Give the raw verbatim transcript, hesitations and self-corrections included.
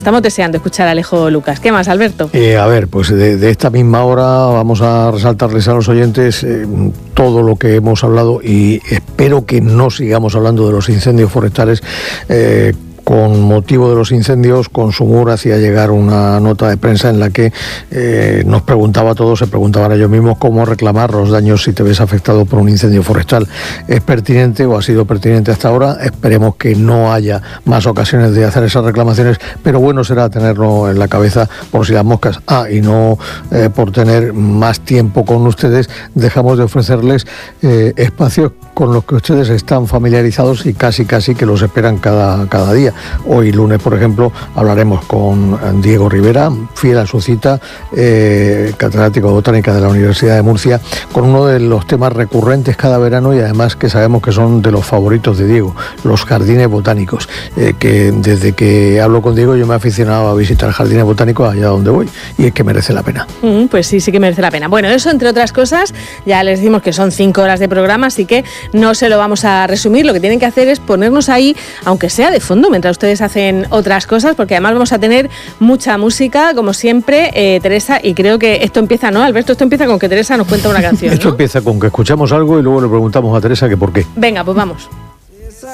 Estamos deseando escuchar a Alejo Lucas. ¿Qué más, Alberto? Eh, a ver, pues de, de esta misma hora vamos a resaltarles a los oyentes eh, todo lo que hemos hablado y espero que no sigamos hablando de los incendios forestales. Eh, Con motivo de los incendios, Consumur hacía llegar una nota de prensa en la que eh, nos preguntaba a todos, se preguntaban ellos mismos cómo reclamar los daños si te ves afectado por un incendio forestal. ¿Es pertinente o ha sido pertinente hasta ahora? Esperemos que no haya más ocasiones de hacer esas reclamaciones, pero bueno será tenerlo en la cabeza por si las moscas. Ah, y no eh, por tener más tiempo con ustedes, dejamos de ofrecerles eh, espacios con los que ustedes están familiarizados y casi casi que los esperan cada, cada día. Hoy lunes, por ejemplo, hablaremos con Diego Rivera, fiel a su cita, eh, catedrático de Botánica de la Universidad de Murcia, con uno de los temas recurrentes cada verano y además que sabemos que son de los favoritos de Diego, los jardines botánicos, eh, que desde que hablo con Diego yo me he aficionado a visitar jardines botánicos allá donde voy y es que merece la pena. Mm, pues sí, sí que merece la pena. Bueno, eso entre otras cosas, ya les decimos que son cinco horas de programa, así que no se lo vamos a resumir. Lo que tienen que hacer es ponernos ahí, aunque sea de fondo, mientras ustedes hacen otras cosas, porque además vamos a tener mucha música, como siempre, eh, Teresa, y creo que esto empieza, ¿no, Alberto? Esto empieza con que Teresa nos cuenta una canción, ¿no? Esto empieza con que escuchamos algo y luego le preguntamos a Teresa que por qué. Venga, pues vamos.